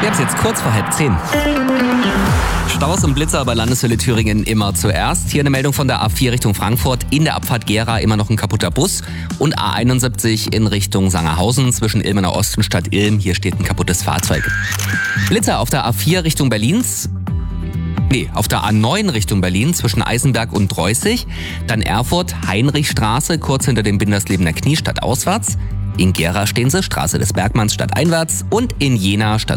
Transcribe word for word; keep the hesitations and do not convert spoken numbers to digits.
Wir haben es jetzt kurz vor halb zehn. Staus und Blitzer bei Landeshölle Thüringen immer zuerst. Hier eine Meldung von der A vier Richtung Frankfurt. In der Abfahrt Gera immer noch ein kaputter Bus. Und A einundsiebzig in Richtung Sangerhausen zwischen Ilmener Ost und Stadt Ilm. Hier steht ein kaputtes Fahrzeug. Blitzer auf der A vier Richtung Berlins. Nee, auf der A neun Richtung Berlin zwischen Eisenberg und Dreußig. Dann Erfurt, Heinrichstraße, kurz hinter dem Binderslebener Knie stadtauswärts. In Gera stehen sie, Straße des Bergmanns stadteinwärts. Und in Jena statt